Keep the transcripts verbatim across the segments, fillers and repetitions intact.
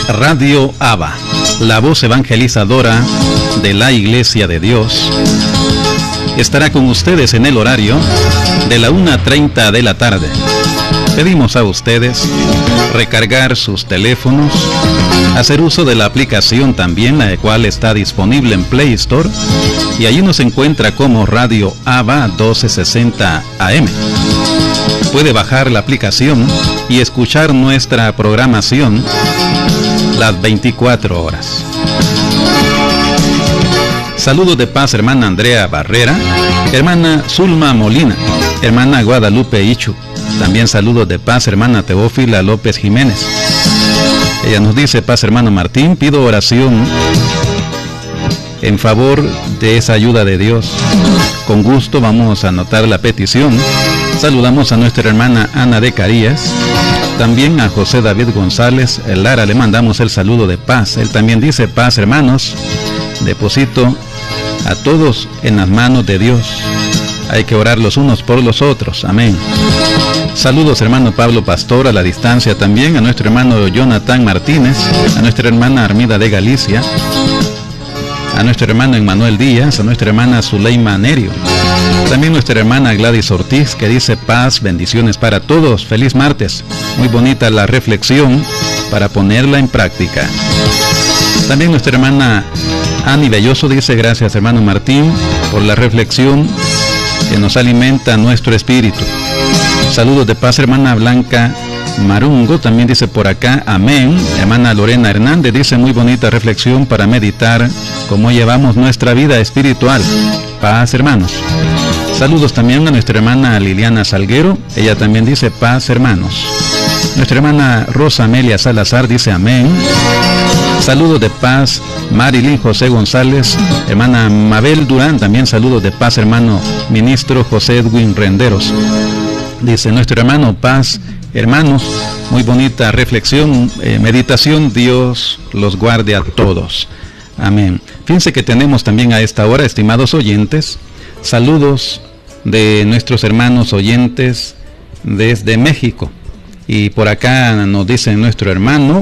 Radio Abba, la voz evangelizadora de la Iglesia de Dios, estará con ustedes en el horario de la una treinta de la tarde. Pedimos a ustedes recargar sus teléfonos, hacer uso de la aplicación también, la cual está disponible en Play Store, y allí nos encuentra como Radio Abba doce sesenta A M. Puede bajar la aplicación y escuchar nuestra programación las veinticuatro horas. Saludos de paz, hermana Andrea Barrera, hermana Zulma Molina, hermana Guadalupe Ichu. También saludos de paz, hermana Teófila López Jiménez. Ella nos dice: paz, hermano Martín, pido oración en favor de esa ayuda de Dios. Con gusto vamos a anotar la petición. Saludamos a nuestra hermana Ana de Carías, también a José David González Lara, le mandamos el saludo de paz. Él también dice: paz, hermanos, deposito a todos en las manos de Dios. Hay que orar los unos por los otros. Amén. Saludos, hermano Pablo Pastor, a la distancia también, a nuestro hermano Jonathan Martínez, a nuestra hermana Armida de Galicia, a nuestro hermano Emmanuel Díaz, a nuestra hermana Zuleima Nerio, también nuestra hermana Gladys Ortiz, que dice: paz, bendiciones para todos, feliz martes. Muy bonita la reflexión para ponerla en práctica. También nuestra hermana Ani Belloso dice: gracias, hermano Martín, por la reflexión que nos alimenta nuestro espíritu. Saludos de paz, hermana Blanca Marungo, también dice por acá: amén. Hermana Lorena Hernández dice: muy bonita reflexión para meditar cómo llevamos nuestra vida espiritual. Paz, hermanos. Saludos también a nuestra hermana Liliana Salguero, ella también dice: paz, hermanos. Nuestra hermana Rosa Amelia Salazar dice: amén. Saludos de paz, Marilyn José González, hermana Mabel Durán, también saludos de paz, hermano ministro José Edwin Renderos. Dice nuestro hermano: paz, hermanos, muy bonita reflexión, eh, meditación, Dios los guarde a todos. Amén. Fíjense que tenemos también a esta hora, estimados oyentes, saludos de nuestros hermanos oyentes desde México. Y por acá nos dice nuestro hermano: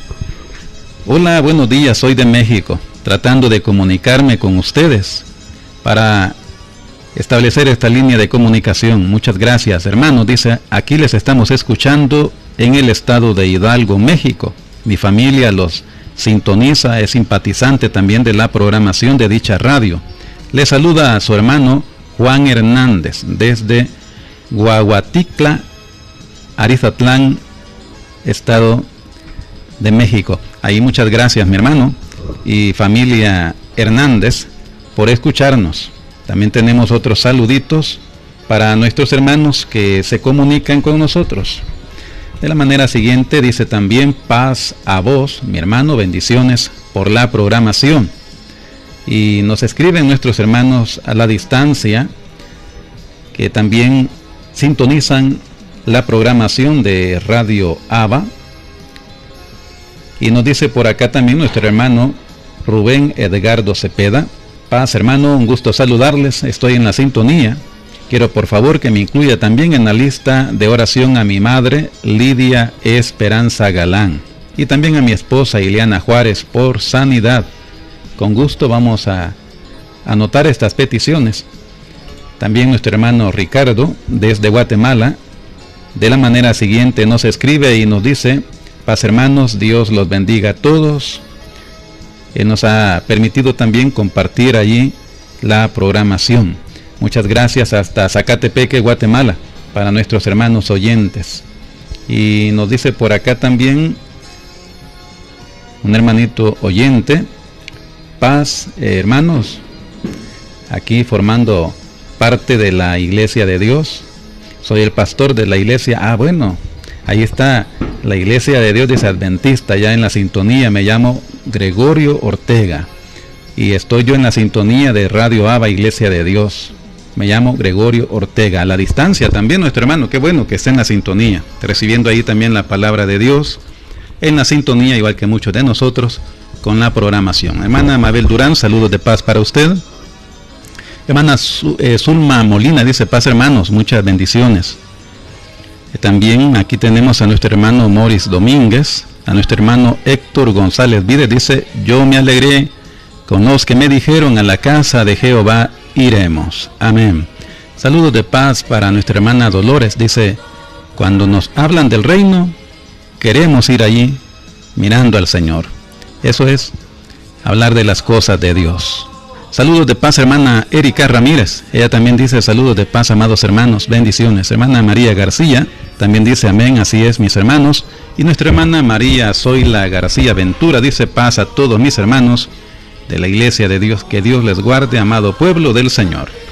hola, buenos días, soy de México, tratando de comunicarme con ustedes para establecer esta línea de comunicación. Muchas gracias, hermanos. Dice: aquí les estamos escuchando en el estado de Hidalgo, México. Mi familia los sintoniza, es simpatizante también de la programación de dicha radio. Le saluda a su hermano Juan Hernández desde Guaguaticla, Arizatlán, estado de México. Ahí muchas gracias, mi hermano y familia Hernández, por escucharnos. También tenemos otros saluditos para nuestros hermanos que se comunican con nosotros. De la manera siguiente dice también: paz a vos, mi hermano, bendiciones por la programación. Y nos escriben nuestros hermanos a la distancia que también sintonizan la programación de Radio Abba. Y nos dice por acá también nuestro hermano Rubén Edgardo Cepeda: paz, hermano, un gusto saludarles, estoy en la sintonía. Quiero por favor que me incluya también en la lista de oración a mi madre Lidia Esperanza Galán y también a mi esposa Ileana Juárez por sanidad. Con gusto vamos a anotar estas peticiones. También nuestro hermano Ricardo desde Guatemala, de la manera siguiente nos escribe y nos dice: paz, hermanos, Dios los bendiga a todos. Él nos ha permitido también compartir allí la programación. Muchas gracias hasta Zacatepeque, Guatemala, para nuestros hermanos oyentes. Y nos dice por acá también un hermanito oyente: paz, eh, hermanos, aquí formando parte de la Iglesia de Dios. Soy el pastor de la iglesia. Ah, bueno, ahí está la Iglesia de Dios Adventista, ya en la sintonía. Me llamo Gregorio Ortega y estoy yo en la sintonía de Radio Abba, Iglesia de Dios. Me llamo Gregorio Ortega, a la distancia también nuestro hermano. Qué bueno que esté en la sintonía, recibiendo ahí también la palabra de Dios, en la sintonía, igual que muchos de nosotros, con la programación. Hermana Mabel Durán, saludos de paz para usted. Hermana Zulma Molina dice: paz, hermanos, muchas bendiciones. También aquí tenemos a nuestro hermano Morris Domínguez, A nuestro hermano Héctor González Vides dice, yo me alegré con los que me dijeron, a la casa de Jehová iremos. Amén. Saludos de paz para nuestra hermana Dolores, dice, cuando nos hablan del reino, queremos ir allí mirando al Señor. Eso es hablar de las cosas de Dios. Saludos de paz, hermana Erika Ramírez. Ella también dice, saludos de paz, amados hermanos, bendiciones. Hermana María García también dice, amén, así es, mis hermanos. Y nuestra hermana María Zoila García Ventura dice, paz a todos mis hermanos de la iglesia de Dios, que Dios les guarde, amado pueblo del Señor.